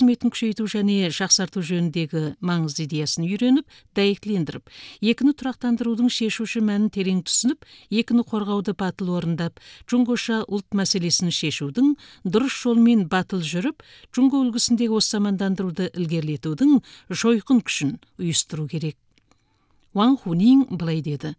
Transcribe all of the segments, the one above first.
қызметін күшейту және жақсарту жөніндегі маңызды идеясын үйреніп, дәйектілендіріп, екіні тұрақтандырудың шешуші мәнін терең түсініп, екіні қорғауды батыл орындап, Джунгоша ұлт мәселесін шешудің дұрыс жолмен батыл жүріп, Джунго үлгісіндегі осамандандыруды ілгерілетудің жойқын күшін ұйыстыру керек. Ван Хунин былай деді: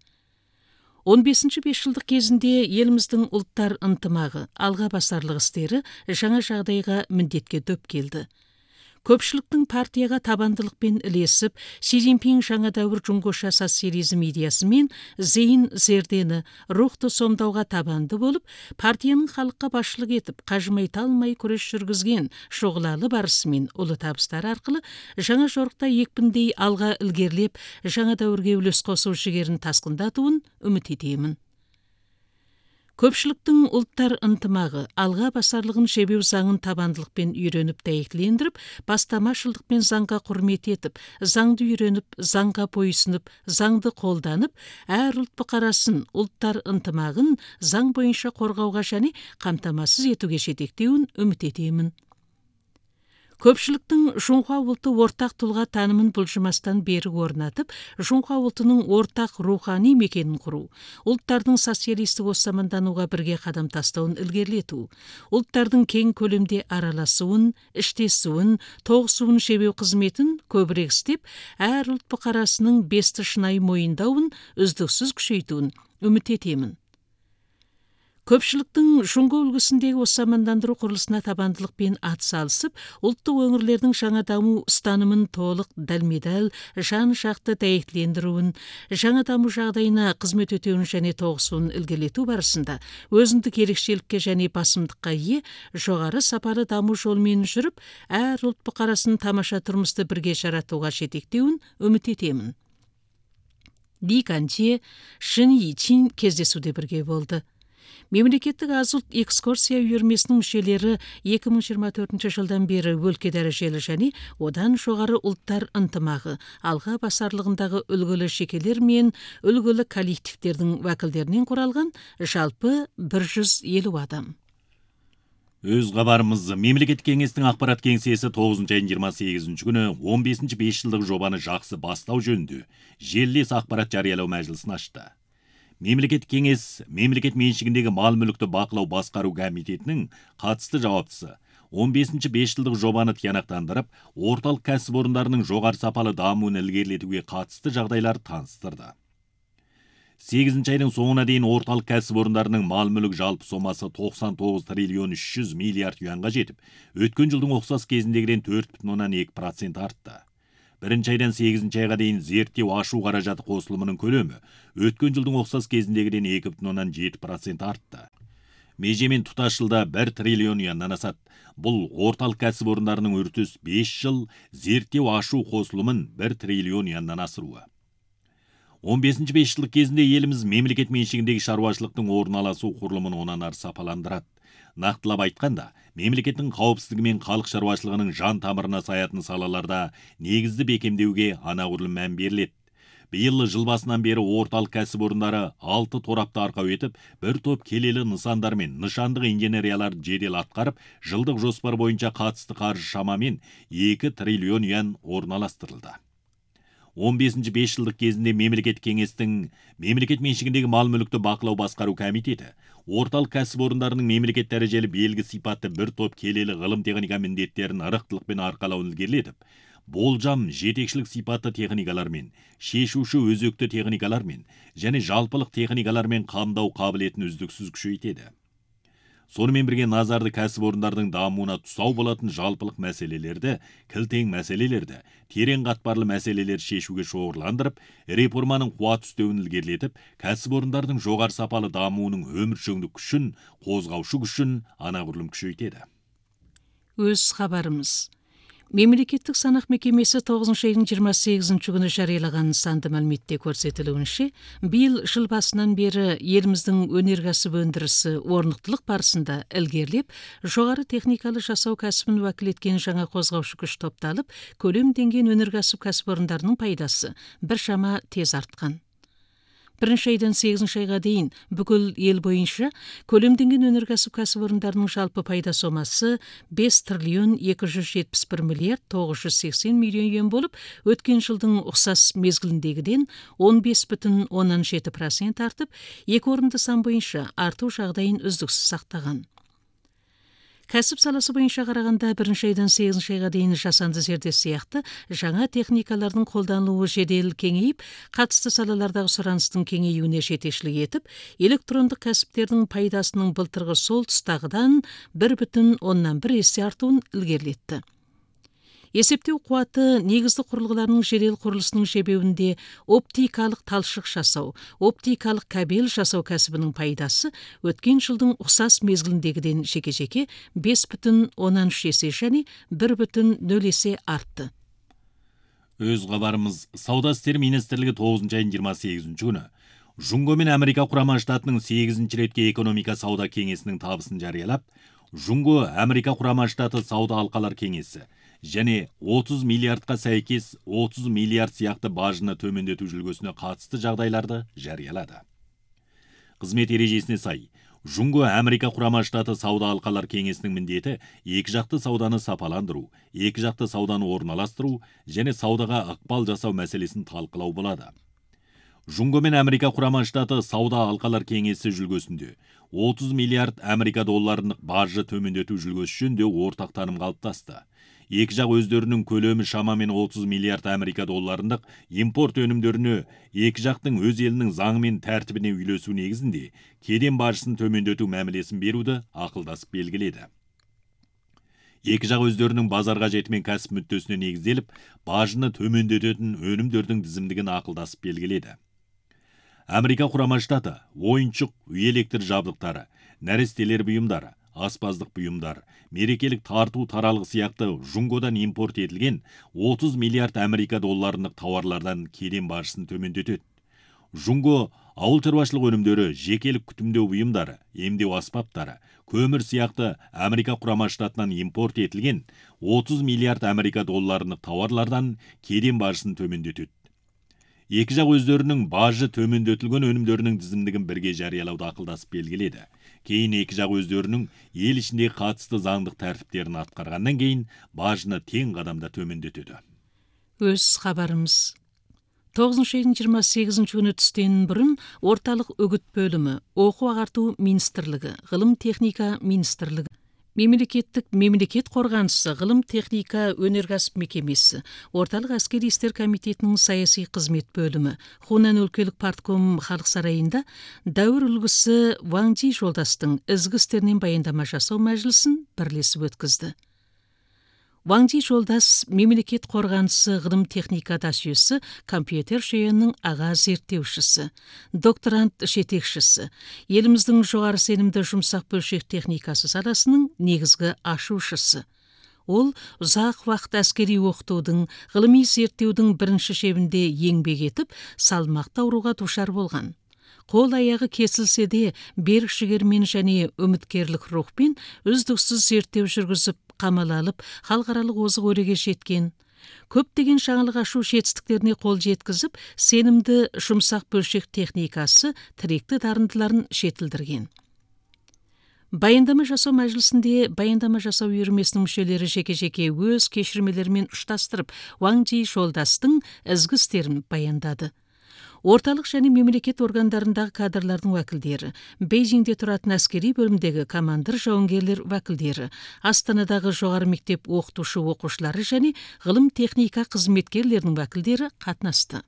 15-ші бесжылдық кезінде еліміздің ұлттар ынтымағы, алға басарлық істері жаңа жағдайға міндетке дөп келді. Көпшіліктің партияға табандылықпен ілесіп, Си Цзиньпин жаңа дәуір Джунгоша социализм идеясымен зейін зердені, рухты сомдауға табанды болып, партияның халыққа басшылық етіп, қажымай талмай күрес жүргізген шоғылалы барысымен ұлы табыстары арқылы жаңа жорықта екпіндей алға ілгерлеп, жаңа дәуірге үлес қосу жігерін тасқындатуын үміт етемін. Көпшіліктің ұлттар ынтымағы, алға басарлығын жебеу заңын табандылықпен үйреніп дәйектілендіріп, бастамашылдықпен заңға құрмет етіп, заңды үйреніп, заңға бойсынып, заңды қолданып, әр ұлт бұқарасын, ұлттар ынтымағын заң бойынша қорғауға және қамтамасыз етуге жетектеуін үміт етемін. Көпшіліктің Жунхуа ұлты ортақ тұлға танымын бұлжымастан бері орнатып, Жунхуа ұлтының ортақ рухани мекенін құру, ұлттардың социалистік осамандануға бірге қадам тастауын ілгерілету, ұлттардың кең көлемде араласуын, іштесуін, тоғысуын жебеу қызметін көбірек істеп, әр ұлт бұқарасының бесті шынайы мойындауын үздіксіз күшейтуін үміт етемін. Көпшіліктің Жунго үлгісіндегі осамандандыру құрылысына табандылықпен атсалысып, ұлттық өңірлердің жаңа даму ұстанымын толық дәлме-дәл, жан-жақты дәйектілендіруін, жаңа даму жағдайына қызмет өтеуін және тоғысуын ілгерілету барысында өзіндік ерекшелікке және басымдыққа ие жоғары сапалы даму жолымен жүріп, әр ұлт бұқарасын тамаша тұрмысты бірге жаратуға жетектеуін үміт етемін. Ли Канчжэ, Шин Йичин кездесуде бірге болды. Мемлекеттік азулт экскурсия үйірмесінің мүшелері 2024 жылдан бері өлке дәрежелі және одан жоғары ұлттар ынтымағы, алға басарлығындағы үлгілі жекелер мен үлгілі коллективтердің уәкілдерінен құралған жалпы 150 адам. Өз хабарымыз Мемлекеттік кеңестің ақпарат кеңсесі 9 және 28 күні 15-ші бесжылдық жобаны жақсы бастау жөнінде желілес ақпарат жариялау мәжілісін ашты. Мемлекеттік кеңес мемлекет меншігіндегі мал мүлікті бақылау басқару комитетінің қатысты жауаптысы 15-ші бесжылдық жобаны тиянақтандырып, орталық кәсіпорындарының жоғары сапалы дамуын ілгерілетуге қатысты жағдайлар таныстырды. 8 айдың соңына дейін орталық кәсіпорындарының мал мүлік жалпы сомасы 99 триллион 300 миллиард юанға жетіп, өткен жылдың ұқсас кезіндегіден 4,2% артты. Бірінші айдан 8 айға дейін зерттеу ашу қаражаты қосылымының көлемі өткен жылдың ұқсас кезіндегіден 2,7% артты. Межемен тұтас жылда 1 триллион юаннан асады. Бұл орталық кәсіпорындарының үртіс 5 жыл зерттеу ашу қосылымын 1 триллион юаннан асыруы. 15-ші бесжылдық кезінде еліміз мемлекет меншігіндегі шаруашылықтың орын аласу құрылымын онан ары сапаландырады. Нақтылап айтқанда, мемлекеттің қауіпсіздігі мен халық шаруашылығының жан тамырына саятын салаларда негізді бекемдеуге анағұрлым мән беріледі. Биыл жыл басынан бері орталық кәсіпорындары 6 торапты арқау етіп, бір топ келелі нысандар мен нышандық инженериялар жедел атқарып, жылдық жоспар бойынша қатысты қаржы шамамен 2 триллион юан орналастырылды. 15-ші бесжылдық кезінде мемлекет кеңестің мемлекет меншігіндегі мал мүлікті бақылау басқару комитеті орталық кәсіпорындарының мемлекет дәрежелі белгі сипатты бір топ келелі ғылым техника міндеттерін ырықтылықпен арқалауын ілгерілетіп, болжам жетекшілік сипатты техникалармен, шешуші өзекті техникалармен және жалпылық техникалармен қамдау қабілетін үздіксіз күшейтеді. Сонымен бірге назарды кәсіпорындардың дамуына тұсау болатын жалпылық мәселелерді, кілтең мәселелерді, терең қатпарлы мәселелер шешуге шоғырландырып, реформаның қуат үстеуін ілгерілетіп, кәсіпорындардың жоғары сапалы дамуының өміршеңдік күшін, қозғаушы күшін анағұрлым күшейтеді. Өз хабарымыз. Мемлекеттік санақ мекемесі 9 айдың 28 күні жариялаған санды мәліметте көрсетілуінше, биыл жыл басынан бері еліміздің өнеркәсіп өндірісі орнықтылық барысында ілгерілеп, жоғары техникалы жасау кәсібін уәкіл еткен жаңа қозғаушы күш топталып, көлемденген өнеркәсіп кәсіпорындарының пайдасы біршама тез артқан. 1 айдан 8 айға дейін бүкіл ел бойынша көлемденген өнеркәсіп кәсіпорындарының жалпы пайда сомасы 5 триллион 271 миллиард 980 миллион yen болып, өткен жылдың ұқсас мезгіліндегіден 15,7% артып, екі орынды сан бойынша арту жағдайын үздіксіз сақтаған. Кәсіп саласы бойынша қарағанда 1 айдан 8 айға дейін жасанды зерде сияқты жаңа техникалардың қолданылуы жедел кеңейіп, қатысты салалардағы сұраныстың кеңеюіне жетекшілік етіп, электрондық кәсіптердің пайдасының былтырғы сол тұстағыдан 1,1 есе артуын ілгерілетті. Есептеу қуаты негізді құрылғыларының жедел құрылысының шебеуінде оптикалық талшық жасау, оптикалық кабель жасау кәсібінің пайдасы өткен жылдың ұқсас мезгіліндегіден жеке-жеке 5,13 есе және 1,0 есе артты. Өз хабарымыз Сауда істері министрлігі 9 айының 28 күні Жунго мен Америка құрама штатының 8 ретке экономика сауда кеңесінің табысын жариялап, Жунго Америка құрама штаты сауда алқалар кеңесі және 30 миллиардқа сәйкес 30 миллиард сияқты бажыны төмендету жүлгесіне қатысты жағдайларды жариялады. Қызмет ережесіне сай, Жунго Америка құрама штаты сауда алқалар кеңесінің міндеті екі жақты сауданы сапаландыру, екі жақты сауданы орналастыру және саудаға ықпал жасау мәселесін талқылау болады. Жунго мен Америка құрама штаты сауда алқалар кеңесі жүлгесінде 30 миллиард Америка долларының бажы төмендету жүлгесі жөнінде ортақ таным қалыптасты. Екі жақ өздерінің көлемі шамамен 30 миллиард Америка долларындық импорт өнімдеріне екі жақтың өз елінің заңы мен тәртібіне үйлесу негізінде кеден бажысын төмендету мәмілесін беруді ақылдасып белгіледі. Екі жақ өздерінің базарға жетімен кәсіп мүддесіне негізделіп, бажыны төмендететін өнімдердің тізімдігін ақылдасып белгіледі. Америка құрама штаты ойыншық, электр жабдықтары, нәрестелер бұйымдары, аспаздық бұйымдар, мерекелік тарту таралғы сияқты Жунгодан импорт етілген 30 миллиард Америка долларындық тауарлардан кеден бажысын төмендетеді. Жунго ауыл шаруашылық өнімдері, жекелік күтімдеу бұйымдары, емдеу аспаптары, көмір сияқты Америка құрама штатынан импорт етілген 30 миллиард Америка долларындық тауарлардан кеден бажысын төмендетеді. Екі жақ өздерінің бажы төмендетілген өнімдерінің тізімдігін бірге жариялауды ақылдасып белгіледі. Кейін екі жақ өздерінің ел ішінде қатысты заңдық тәртіптерін атқарғаннан кейін бажыны тең қадамда төмендетеді. Өз хабарымыз 9 айының 28 күні түстен бұрын орталық үгіт бөлімі, оқу ағарту министрлігі, ғылым техника министрлігі, мемлекет қорғанысы, ғылым техника өнеркәсіп мекемесі, орталық әскери істер комитетінің саяси қызмет бөлімі, Хунан өлкелік партком халық сарайында дәуір үлгісі Ван Ди жолдастың ізгі істерінен баяндама жасау мәжілісін бірлесіп өткізді. Ван Ди жолдас мемлекет қорғанысы ғылым техника дасүйесі, компьютер жүйенің аға зерттеушісі, докторант жетекшісі, еліміздің жоғары сенімді жұмсақ бөлшек техникасы саласының негізгі ашушысы. Ол ұзақ уақыт әскери оқытудың, ғылыми зерттеудің бірінші шебінде еңбек етіп, салмақты ауруға душар болған. Қол аяғы кесілсе де, берік жігермен және үміткерлік рухпен үздіксіз зерттеу жүргізіп, қамалалып, халықаралық озық өреге жеткен. Көптеген жаңалық ашу жетістіктеріне қол жеткізіп, сенімді жұмсақ бөлшек техникасы тіректі дарындыларын жетілдірген. Баяндама жасау мәжілісінде баяндама жасау үйірмесінің мүшелері жеке-жеке өз кешірмелерімен ұштастырып, Ван Ди жолдастың ізгі істерін баяндады. Орталық және мемлекет органдарындағы кадрлардың уәкілдері, Бейжіңде тұратын әскери бөлімдегі командир жауынгерлер уәкілдері, Астанадағы жоғары мектеп оқушылары және ғылым техника қызметкерлерінің уәкілдері қатынасты.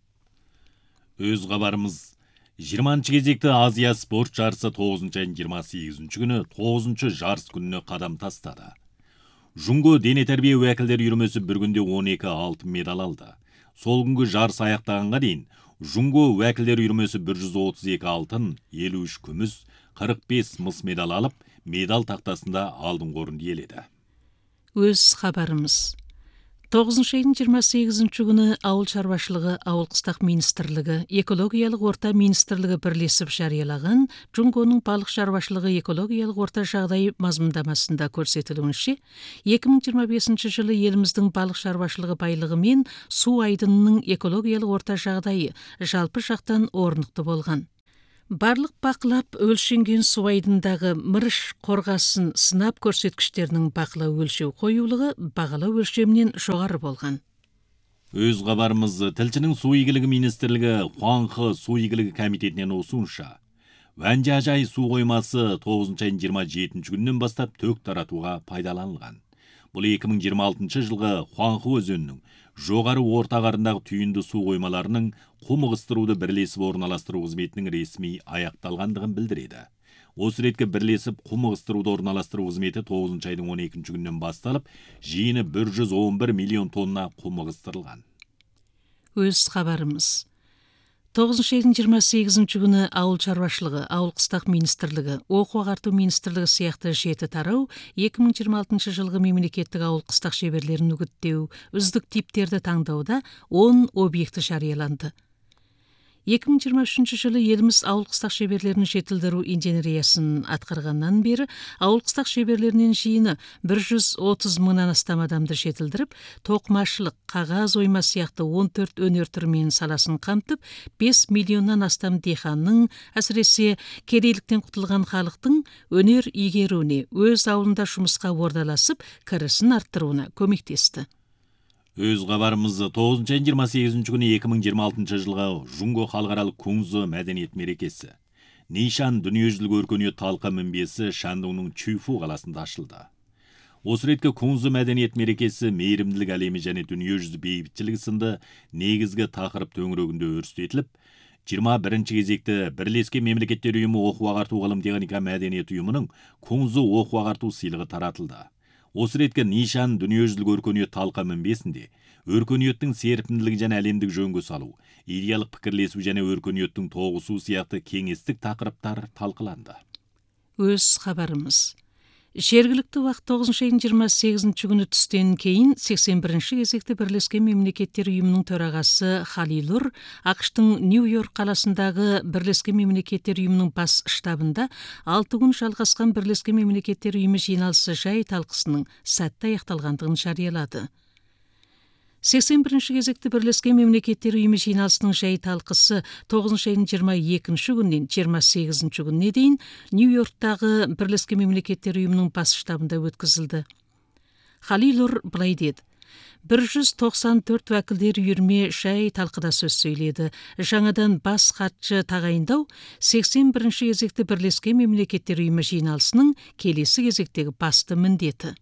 Өз хабарымыз 20 кезекті Азия спорт жарысы 9 айының 28 күні 9 жарыс күніне қадам тастады. Жунго дене тәрбие уәкілдері үйірмесі бір күнде 12 алтын медаль алды. Сол күнгі жарыс аяқтағанға дейін Жунго уәкілдер үйірмесі 132 алтын, 53 күміс, 45 мыс медаль алып, медаль тақтасында алдыңғы орынды иеледі. Өз хабарымыз айдың 28 күні ауыл шаруашылығы ауыл қыстақ министрлігі, экологиялық орта министрлігі бірлесіп жариялаған Джунгоның балық шаруашылығы экологиялық орта жағдайы мазмұндамасында көрсетілуінше, 2025 жылы еліміздің балық шаруашылығы байлығы мен су айдынының экологиялық орта жағдайы жалпы жақтан орнықты болған. Барлық бақылап өлшенген су айдындағы мырыш қорғасын сынап көрсеткіштерінің бақылау өлшеу қоюлығы бағалау өлшемінен жоғары болған. Өз хабарымыз тілшінің су игілігі министрлігі Хуанхы су игілігі комитетінен осуынша, Ванжажай су қоймасы 9 айдың 27 күнінен бастап төк таратуға пайдаланылған. Бұл 2026 жылғы Хуанхы өзенінің жоғары орта қарындағы түйінді су қоймаларының құм ығыстыруды бірлесіп орналастыру қызметінің ресми аяқталғандығын білдіреді. Осы ретке бірлесіп құм ығыстыруды орналастыру қызметі 9 айдың 12 күнінен басталып, жиыны 111 миллион тонна құм ығыстырылған. Өз хабарымыз. 9 айдың 28 күні ауыл шаруашылығы, ауыл қыстақ министрлігі, оқу ағарту министрлігі сияқты жеті тарау 2026 жылғы мемлекеттік ауыл қыстақ шеберлерін үгіттеу, үздік типтерді таңдауда 10 объекті жарияланды. 2023 жылы еліміз ауыл қыстақ шеберлерін жетілдіру инженериясын атқарғаннан бері ауыл қыстақ шеберлерінен жиыны 130 мыңнан астам адамды жетілдіріп, тоқымашылық, қағаз ойма сияқты 14 өнер түрімен саласын қамтып, 5 миллионнан астам диханның, әсіресе кедейліктен құтылған халықтың өнер игеруіне, өз ауылында жұмысқа орналасып, кірісін арттыруына көмектесті. Өз хабарымыз 9 айдың 28 күні 2026 жылғы Жунго халықаралық Кунзы мәдениет мерекесі. Нишан дүниежүзілік өркениет талқы мінбесі Шандоңның Чуйфу қаласында ашылды. Осы ретке Кунзы мәдениет мерекесі мейірімділік әлемі және дүниежүзі бейбітшілігі сынды негізгі тақырып төңірегінде өрістетіліп, 21 кезекті Бірлескен Мемлекеттер ұйымы оқу-ағарту ғылым техника мәдениет ұйымының Кунзы оқу-ағарту сыйлығы таратылды. Осы ретке Нишан дүниежүзілік өркениет талқы мінбесінде өркениеттің серпімділігі және әлемдік жөнге салу, идеялық пікірлесу және өркениеттің тоғысу сияқты кеңестік тақырыптар талқыланды. Өз хабарымыз. Жергілікті уақыт 9 айдың 28 күні түстен кейін 81 кезекті Бірлескен Мемлекеттер ұйымының төрағасы Халилур ақш-тың Нью-Йорк қаласындағы Бірлескен Мемлекеттер ұйымының бас штабында 6 күн жалғасқан Бірлескен Мемлекеттер ұйымы жиналысы жай талқысының сәтті аяқталғандығын жариялады. 81 кезекті Бірлескен Мемлекеттер ұйымы жиналысының жай талқысы 9 айдың 22 күннен 28 күніне дейін Нью-Йорктағы Бірлескен Мемлекеттер ұйымының бас штабында өткізілді. Халилур былай деді: 194 уәкілдер үйірме жай талқыда сөз сөйледі. Жаңадан бас хатшы тағайындау 81 кезекті Бірлескен Мемлекеттер ұйымы жиналысының келесі кезектегі басты міндеті.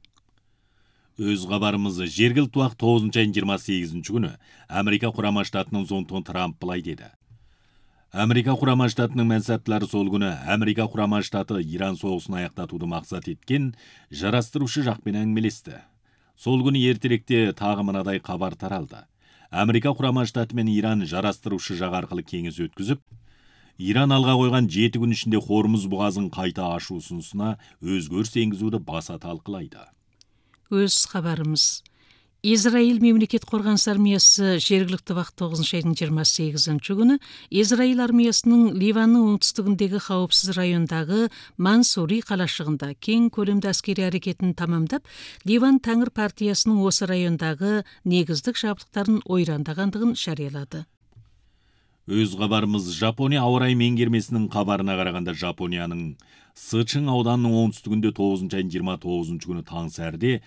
Өз хабарымыз жергілікті уақыт 9 айдың 28 күні Америка құрама штатының Зонтон Трамп былай деді. Америка құрама штатының мәнсаптылары сол күні Америка құрама штаты Иран соғысын аяқтатуды мақсат еткен жарастырушы жақпен әңгімелесті. Сол күні ертеректе тағы мынадай хабар таралды. Америка құрама штаты мен Иран жарастырушы жақ арқылы кеңес өткізіп, Иран алға қойған 7 күн ішінде Хормуз бұғазын қайта ашу ұсынысына өзгеріс енгізуді баса талқылайды. Өз хабарымыз. Израиль мемлекет қорғаныс армиясы жергілікті уақыт 9 айдың 28 күні Израиль армиясының Ливанның оңтүстігіндегі қауіпсіз райондағы Мансури қалашығында кең көлемді әскери әрекетін тамамдап, Ливан Тәңір партиясының осы райондағы негіздік жабдықтарын ойрандағандығын жариялады. Өз хабарымыз. Жапония ауа райы меңгермесінің хабарына қарағанда Жапонияның Сычың ауданының оңтүстігінде 9 айдың 29 күні таң сәріде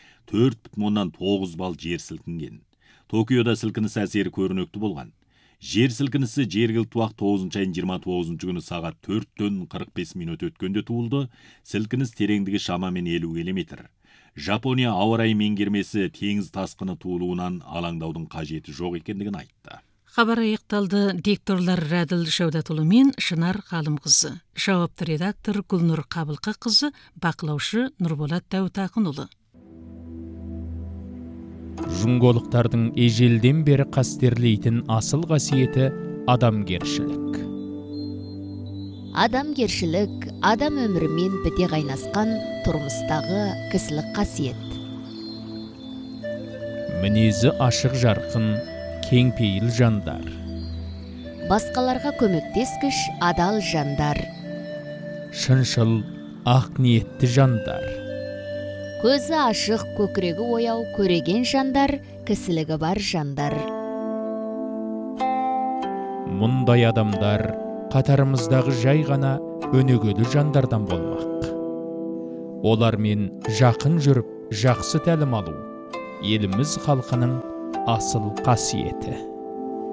4,9 балл жер сілкінген. Токиода сілкініс әсері көрінікті болған. Жер сілкінісі жергілікті уақыт 9 айдың 29 күні сағат 4:45 минут өткенде туылды. Сілкініс тереңдігі шамамен 50 км. Жапония ауа райы меңгермесі теңіз тасқыны туылуынан алаңдаудың қажеті жоқ екендігін айтты. Хабар аяқталды. Дикторлар Рәділ Шәудатұлы мен Шынар Қалымқызы. Жауапты редактор Гүлнұр Қабылқызы, бақылаушы Нұрболат Дәутақынұлы. Жунголықтардың ежелден бері қастерлейтін асыл қасиеті адамгершілік. Адамгершілік адам өмірімен біте қайнасқан тұрмыстағы кісілік қасиет. мінезі ашық жарқын, кеңпейіл жандар. Басқаларға көмектескіш адал жандар. Шыншыл, ақ ниетті жандар. Көзі ашық, көкірегі ояу, көреген жандар, кісілігі бар жандар. Мұндай адамдар қатарымыздағы жай ғана өнегелі жандардан болмақ. Олармен жақын жүріп, жақсы тәлім алу, еліміз халқының асыл қасиеті.